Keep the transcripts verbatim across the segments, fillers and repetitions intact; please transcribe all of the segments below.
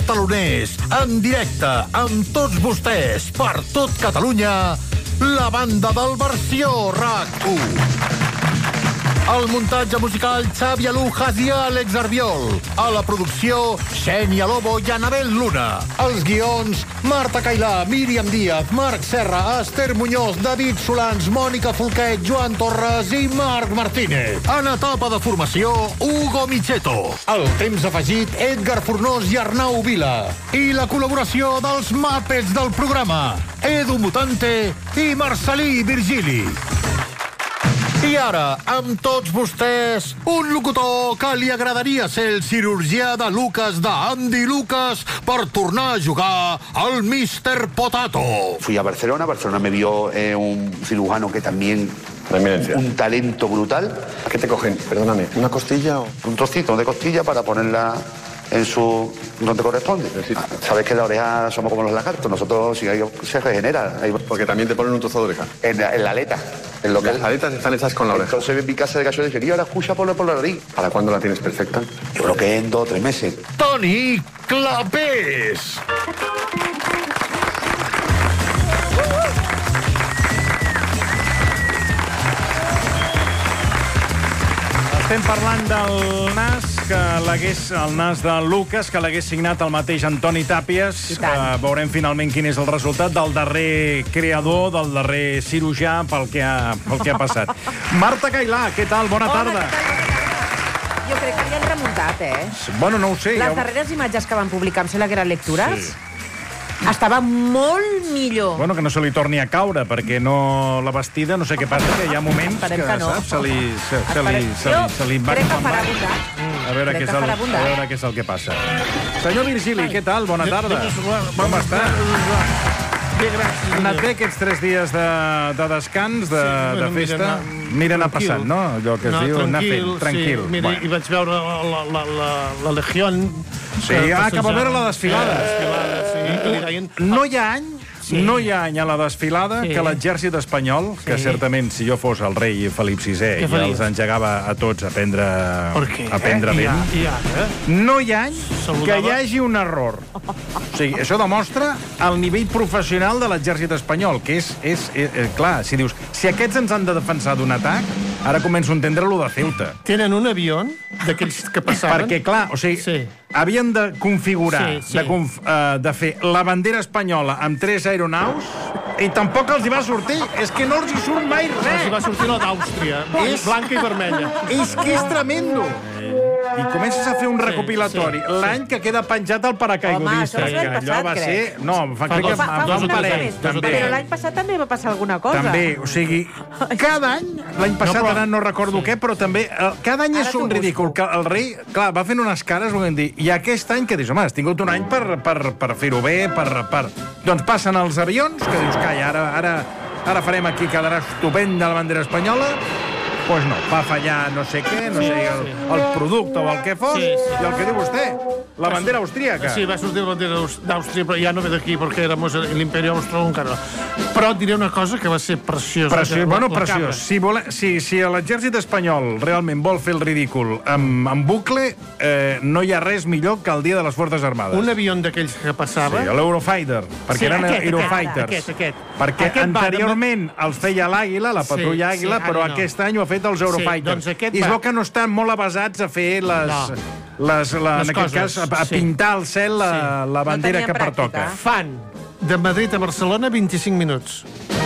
barcelonès, en directe, amb tots vostès, per tot Catalunya, la banda del Versió RAC u. El muntatge musical, Xavi Alujas i Àlex Arbiol. A la producció, Xènia Lobo i Anabel Luna. Els guions, Marta Cailà, Míriam Díaz, Marc Serra, Esther Muñoz, David Solans, Mònica Folquet, Joan Torres i Marc Martínez. En etapa de formació, Hugo Micheto. El temps afegit, Edgar Fornós i Arnau Vila. I la col·laboració dels Muppets del programa, Edu Mutante i Marcelí Virgili. I ara, amb tots vostès, un locutor que li agradaria ser el cirurgià de Lucas d'Andy Lucas per tornar a jugar al míster Potato. Fui a Barcelona, Barcelona me vio eh, un cirujano que también... Eminencia. Un talento brutal. ¿Qué te cogen? Perdóname, ¿una costilla o...? Un trocito de costilla para ponerla en su... donde corresponde. Sí. Sabes que la oreja somos como los lagartos, nosotros si hay, se regenera. Hay... Porque también te ponen un trozo de oreja. En la, en la aleta. En lo que Las aletas están hechas con la oreja. Entonces en mi casa de gallo dije, yo ahora escucha por, por la nariz. ¿Para cuándo la tienes perfecta? Yo creo que en dos o tres meses. Toni Clapés. Estem parlant del nas, que l'hagués, el nas de Lucas, que l'hagués signat el mateix Antoni Tàpies. Que veurem finalment quin és el resultat del darrer creador, del darrer cirurgià pel que ha, pel que ha passat. Marta Cailà, què tal? Bona Hola, tarda. Què tal? Jo crec que li han remuntat, eh? Bueno, no ho sé. Les ja... darreres imatges que van publicar, em sembla que eren lectures, Sí. estava molt millor. Bueno, que no se li torni a caure, perquè no la vestida, no sé què passa, que hi ha moments Esperem que, que no. saps, se li, se, se li, Esperem- se li, se li va crec que com farà va. abundar. A veure, Crec què és que el, farà a abundar. veure què és el que passa. Senyor Virgili, què tal? Bona tarda. Com està? Bé, gràcies. Han anat bé aquests tres dies de, de descans, de, Sí, bueno, de festa? mira, anar- Mira, anar tranquil. passant, no? Allò que es No, diu, anar tranquil, fent, tranquil. Sí. Mira, Bueno. i vaig veure la, la, la, la, la Legión. Sí, ah, que va veure la desfilada. Sí, la desfilada, sí, que li deien... No hi ha any, Sí. no hi ha any a la desfilada Sí. que l'exèrcit espanyol, que Sí. certament, si jo fos el rei Felip sisè, Què ja faries? els engegava a tots a prendre, Per què? a prendre I, vent, I ara? no hi ha any Saludava. que hi hagi un error. O sigui, això demostra el nivell professional de l'exèrcit espanyol, que és, és, és, és clar, si dius, si aquests ens han de defensar d'un atac, ara començo a entendre lo de Ceuta. Tenen un avió d'aquells que passaven... Perquè, clar, o sigui, Sí. havien de configurar, Sí, sí. De, conf, uh, de fer la bandera espanyola amb tres aeronaus i tampoc els hi va sortir. És que no els hi surt mai Els res. va sortir la d'Àustria, És- blanca i vermella. És que és tremendo. I comences a fer un recopilatori. sí, L'any que queda penjat el paracaigudista. Home, això va ser l'any que allò passat, va crec. ser... No, fa, Fa crec que dos- Fa, fa dos o una tres mica anys, més. dos o tres Però anys. l'any passat també va passar alguna cosa. També, o sigui, cada any, l'any passat, No, però- ara no recordo què, però també, eh, cada any Ara és t'ho un ridícul, que el rei, clar, va fent unes cares, volem dir, i aquest any, que dius, home, has tingut un any per, per, per fer-ho bé, per, per... Doncs passen els avions, que dius, calla, ara, ara, ara farem aquí, quedarà estupend de la bandera espanyola, doncs pues no, va fallar no sé què, no sé, el, el producte o el que fos, Sí, sí. i el que diu vostè, la bandera austríaca. Sí, va sortir la bandera d'Àustria, però ja no ve d'aquí, perquè éramos l'Imperi Austrohúngaro. Però et diré una cosa que va ser preciosa. Preciós, La- bueno, la cabra. preciós. Si, vole, si, si l'exèrcit espanyol realment vol fer el ridícul amb, amb bucle, eh, no hi ha res millor que el dia de les Forces Armades. Un avió d'aquells que passava... Sí, l'Eurofighter, perquè Sí, eren aquest, Eurofighters. aquest, aquest. Perquè Aquest va anteriorment els feia l'Àguila, la patrulla Sí, sí, Àguila, ara però no. aquest any ho ha fet els Eurofighters. doncs aquest I es va- veu que no estan molt avasats a fer les... No. les, la, Les en aquest coses, cas, a, a sí. pintar al cel la, Sí. la bandera tenien que pertoca. pràctica. Fan de Madrid a Barcelona vint-i-cinc minuts.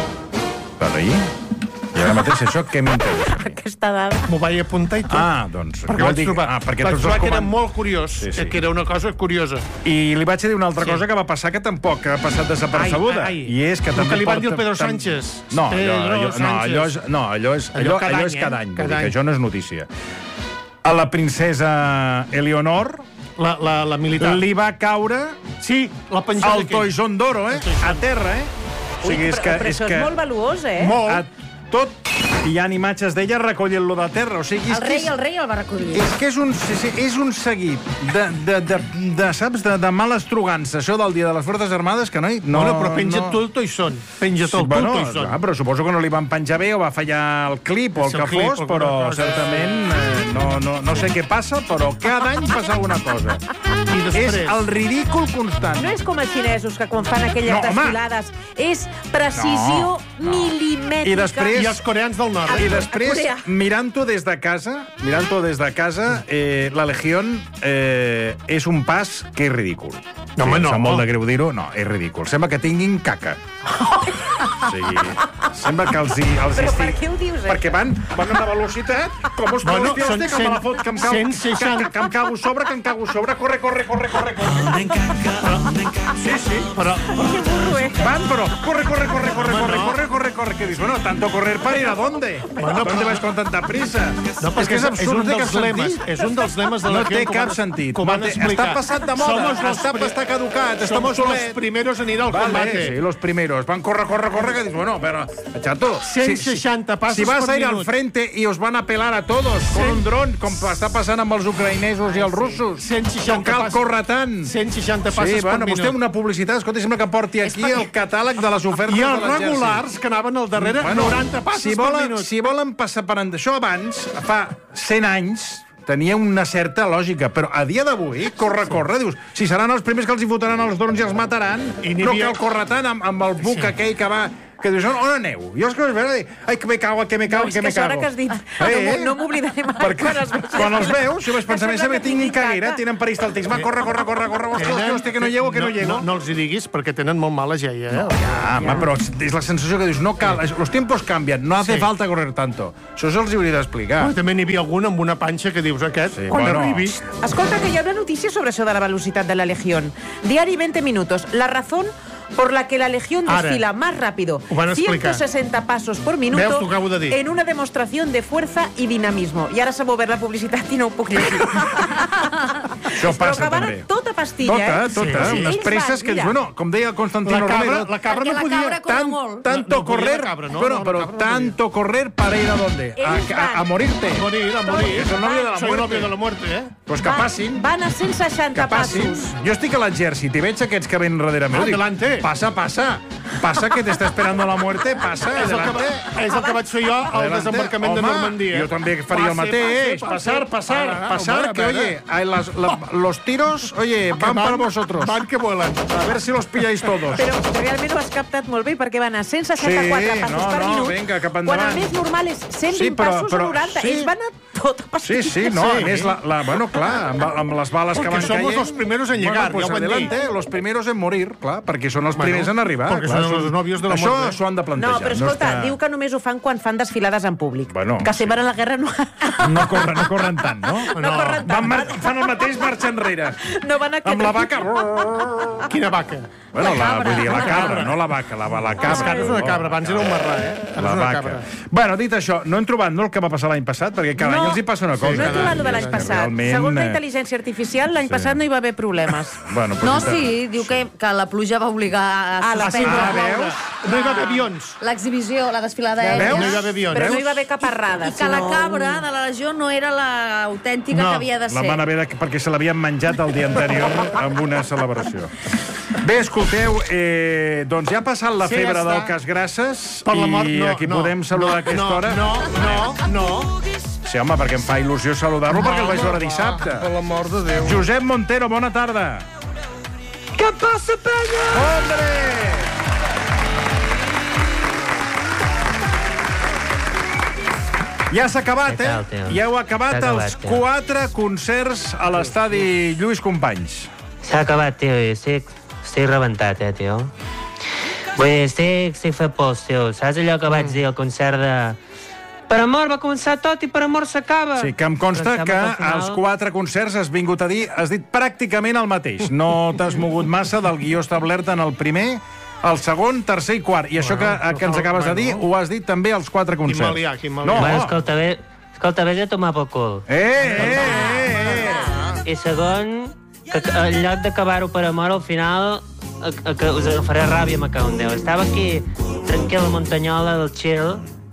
Per ahir? I ara mateix això què m'interessa? Aquesta dada. M'ho vaig apuntar i tot. Ah, doncs... perquè vol vaig dir- trobar, ah, perquè vaig tots trobar els que era coman- molt curiós, Sí, sí. que era una cosa curiosa. I li vaig dir una altra Sí. cosa que va passar que tampoc ha passat desapercebuda. Ai, ai. I és que El també que li van dir al porta- Pedro tam- Sánchez. No, allò, Pedro allò, no, Sánchez. allò és, no, allò és, allò, Allò cada allò any, és cada eh? any. Cada Vull dir que any. això no és notícia. A la princesa Eleonor La, la, la militar. li va caure Sí, la penjada el Toisón d'Oro, eh? A terra, eh? O sigui, és que... Però és això que és molt valuós, eh? Molt. a tot i hi ha imatges d'ella recollint-lo de terra. O sigui, és El que rei, és, el rei el va recollir. és que és un, sí, sí, és un seguit de, de, de, de, saps, de, de males trugances, això del dia de les Forces Armades, que no... no Bueno, però penja no... tu el Toisson. Penja tu el bueno, Toisson. clar, però suposo que no li van penjar bé o va fallar el clip o el Sí, el que clip, fos, alguna però cosa. certament eh, no, no, no sé què passa, però cada any passa alguna cosa. I després... És el ridícul constant. No és com els xinesos, que quan fan aquelles No, home. desfilades és precisió No, no. milimètrica. I després- I els coreans del nord. I després, Corea. mirant-ho des de casa, mirant-ho des de casa, eh, la Legión eh, és un pas que és ridícul. No, home, Sí, no. em sap molt de greu dir-ho, no, és ridícul. Sembla que tinguin caca. O sigui, sembla que els hi... Els hi Però per estigui- què ho dius, eh? Perquè van, van a una velocitat, com us Bueno, bueno, són hòstia, que me la fot, que em cago, cent que, seixanta. que, que em cago a sobre, que em cago a sobre, corre, corre, corre, corre, corre. Sí, sí. Però, Que burro, eh? Van, però corre, corre, corre, corre, Home, corre, no. corre, corre, corre. Que dius, bueno, tanto correr para ir a dónde? Bueno, ¿Dónde però- vas con tanta prisa? no, és que és és absurd, un no té dels cap lemes, sentit. és un dels lemes de la No té Legión que ho cap van- sentit. que ho van No té- explicar. està passat de moda, Somos los està, pri- està caducat, està Somos los obsolet. primeros en ir al Vale, combate. sí, los primeros. Van corre, corre, corre, que dius, bueno, pero, chato... cent seixanta passos Si vas per a ir al minut. frente y os van a pelar a todos con un dron, com està passant amb els ucraïnesos i els russos. cent seixanta No cal passos- córrer tant. cent seixanta Sí, passos bueno, per vostè minut. una publicitat, escolta, sembla que porti aquí el catàleg de les ofertes I de els l'exèrcit. regulars que anaven al darrere, noranta passos si per volen, minut. Si volen passar per en- això abans, fa cent anys, tenia una certa lògica, però a dia d'avui, corre, corre, dius, si seran els primers que els hi fotran els drons i els mataran, I n'hi no havia- cal córrer tant amb, amb el buc Sí. aquell que va... Que dius, on, on aneu? Jo és que us veig dir, ai, que me cago, que me cago, No, és que que me això ara cago. que has dit, Eh, no m'ho- no m'oblidaré mai Perquè quan els veig. quan els veus, si vaig pensar, Em més sembla bé, que tinguin tinguin caguera, caca. tenen peristaltisme, va, corre, corre, corre, corre, hòstia, hòstia, hòstia, que no llego, que no llego. No, no els hi diguis, perquè tenen molt mala geia, eh? Ah, home, però és la sensació que dius, no cal, los tiempos cambian, no hace Sí. falta correr tanto. Això se'ls hauria d'explicar. Però també n'hi havia algun amb una panxa que dius, aquest, Sí, quan bueno. arribi... Escolta, que hi ha una notícia sobre això de la velocitat de la Legión. Diari veinte minutos. La razón por la que la Legión Ara. desfila más rápido, Ho van explicar. ciento sesenta pasos por minuto, Veus, t'ho acabo de dir. en una demostración de fuerza y dinamismo. I ara s'ha obert la publicitat i no ho puc llegir. Això Però passa que van també. tota pastilla, Tota, eh? tota, Sí, sí. unes Ells presses van, que, mira. bueno, com deia el Constantino La cabra, Romero, la cabra Perquè no la podia... cabra corre tan, molt. tanto No, no podia correr, la cabra, no, bueno, no, la pero cabra no tanto correr para ir a dónde? Ells A, a, a morirte. A morir, a morir. És el novio de la Soy el muerte. novio de la muerte, eh? Pues que Van- passin. Van a cent seixanta Que passin. passos. Jo estic a l'exèrcit i veig aquests que ven darrere meu. Dic, Adelante. passa, passa. Passa que t'està esperando la muerte, passa. És el, que, adelante. va- és el que vaig fer jo al Adelante. desembarcament de Home, Normandia. Jo també faria el Passe, mateix. passe, Pasar, pasar, Ara, pasar, home, que a veure. oye, ay, las- la- los tiros, oye, van para vosotros. Van que vuelan. A ver si los pilláis todos. Però realment ho has captat molt bé, perquè van a cent seixanta-quatre Sí, passos no, per no, minut, vinga, cap quan endavant. el més normal és cent vint Sí, però- passos però- o noranta. sí. Ells van a tota Sí, pastilla. sí, no, Sí. a més, la, la, bueno, clar, amb, amb les bales que Porque van somos caient... los primeros en llegar, bueno, pues ja ho hem adelante, dit. los primeros en morir, clar, perquè són els Bueno, primers en arribar. perquè clar, són els novios de la Això muerte. s'ho han de plantejar. No, però escolta, és que- diu que només ho fan quan fan desfilades en públic. Bueno, que sí. si van a la guerra no, No corren, no corren tant, no? no corren Van, tant. mar- fan el mateix marxa enrere. No van a Amb la vaca... Quina vaca? Bueno, la, cabra. vull dir, la La cabra, cabra. no la vaca, la, la cabra. És que ara és una cabra, abans era un marrà, eh? Ara La és una vaca. cabra. Bueno, dit això, no hem trobat no el que va passar l'any passat, perquè cada No. any els hi passa una cosa. No he trobat lo de l'any És que passat. realment, Segons la eh, intel·ligència artificial, l'any passat no hi va haver problemes. Bueno, pues No, entra- sí, diu que, que la pluja va obligar a Ah, la suspendre Ah, veus? No hi va haver avions. l'exhibició, la desfilada Veus? aèria. No hi va haver avions. Però no hi va haver cap errada. I que la cabra de la legió no era l'autèntica No, que havia de La ser. van haver de, perquè se l'havien menjat el dia anterior amb una celebració. Bé, escolteu, eh, doncs ja ha passat la Sí, febre ja està. del Cas Grasses Per l'amor... i No, aquí no, podem saludar no, a aquesta no, hora. No, no, no. Sí, home, perquè em fa il·lusió saludar-lo perquè el vaig veure dissabte. Per l'amor de Déu. Josep Montero, bona tarda. Què passa, penya? Hombre! Ja s'ha acabat, Què tal, eh? tio? Ja heu acabat S'ha els acabat, tio. quatre concerts a l'estadi Lluís Companys. S'ha acabat, tio, i estic, estic rebentat, eh, tio. Vull dir, estic, estic fet pols, tio. Saps allò que vaig dir al concert de... Per amor va començar tot i per amor s'acaba. Sí, que em consta Però em que sembla al final- als quatre concerts has vingut a dir, has dit pràcticament el mateix. No t'has mogut massa del guió establert en el primer, el segon, tercer i quart. I això que, que ens acabes de dir ho has dit també als quatre Quin concerts. malià, quin malià. No, Bueno, escolta, ve, escolta, vés a tomar pel cul. Eh, eh, eh, eh. I segon, que que en lloc d'acabar-ho per amor, al final a, a, que us faré ràbia, me cago en Déu. Estava aquí, tranquil, a Muntanyola, del chill,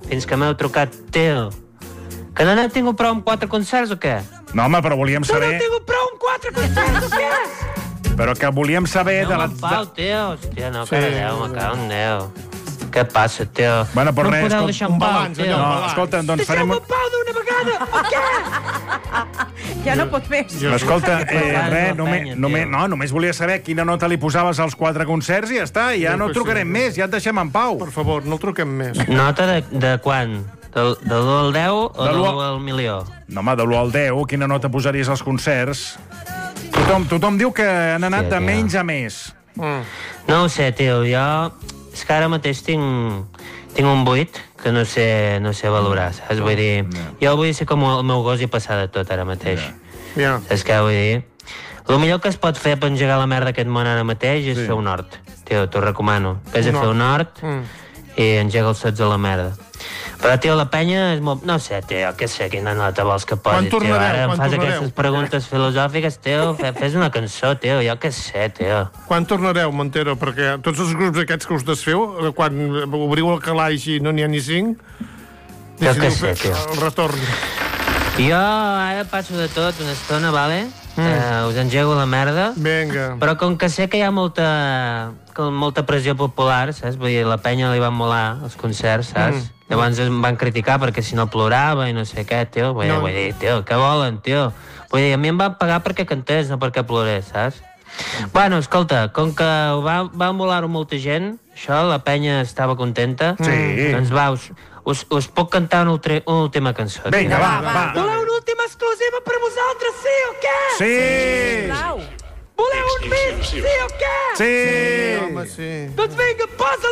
fins que m'heu trucat, tio. Que no n'heu tingut prou amb quatre concerts o què? No, home, però volíem Que no saber... heu tingut prou amb quatre concerts o què? Però que volíem saber... de la... Déu-me'n pau, tio. Hòstia, no, que Déu, me cago en Déu. Què passa, tio? Bueno, però no res, em podeu escolta, deixar un en pau, balanç, tio. allò, No, un balanç. escolta, doncs farem... Deixeu-me en pau d'una vegada, o què? Ja no pot més. No, escolta, eh, Parlant res, de la només, penya, només, tio. no, només volia saber quina nota li posaves als quatre concerts i ja està, ja no et trucarem més, ja et deixem en pau. Per favor, no el truquem més. Nota de, de quan? Del, de l'u al deu o De de l'u l'u al milió? No, home, de l'u al deu, quina nota posaries als concerts? Tothom, tothom diu que han anat Sí, de tio. menys a més. No ho sé, tio, jo... És que ara mateix tinc, tinc un buit que no sé, no sé valorar, saps? Vull dir, jo vull ser com el meu gos i passar de tot ara mateix. Ja. Saps què vull dir? El millor que es pot fer per engegar la merda d'aquest món ara mateix és fer un hort. Tio, t'ho recomano. Ves a fer un hort i engega els sots a la merda. Però, tio, la penya és molt... No sé, tio, què sé, quina nota vols que posi, Quan tio. tornareu? Ara em Quan fas tornareu? aquestes preguntes filosòfiques, tio. Fe- Fes una cançó, tio, jo què sé, tio. Quan tornareu, Montero? Perquè tots els grups aquests que us desfeu, eh, quan obriu el calaix i no n'hi ha ni cinc, Jo què decidiu sé, fer tio. el retorn. Jo ara passo de tot una estona, vale? Mm. Uh, us engego la merda. Vinga. Però com que sé que hi ha molta, com molta pressió popular, saps? Vull dir, la penya li van molar els concerts, saps? Mm. Llavors em van criticar perquè si no plorava i no sé què, tio. Vull, No. no. vull dir, tio, què volen, tio? Vull dir, a mi em van pagar perquè cantés, no perquè plorés, saps? Bueno, escolta, com que va, va molar-ho molta gent, això, la penya estava contenta, Sí. doncs va, us, us, us puc cantar una, ultra, una última cançó. Vinga, va, va. Voleu una última exclusiva per vosaltres, sí o què? Sí! Sisplau. Voleu un més, sí o què? Sí! Home, sí. Doncs vinga, posa